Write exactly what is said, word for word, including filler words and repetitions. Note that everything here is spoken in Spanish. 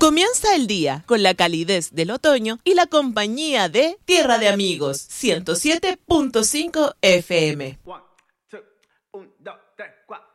Comienza el día con la calidez del otoño y la compañía de Tierra de Amigos, ciento siete punto cinco F M. One, two, un, dos.